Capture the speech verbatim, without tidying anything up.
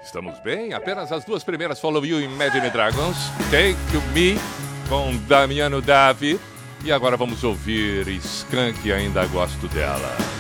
Estamos bem? Apenas as duas primeiras, Follow You, Imagine Dragons, Take Me, com Damiano Davi. E agora vamos ouvir Skank, Ainda Gosto Dela.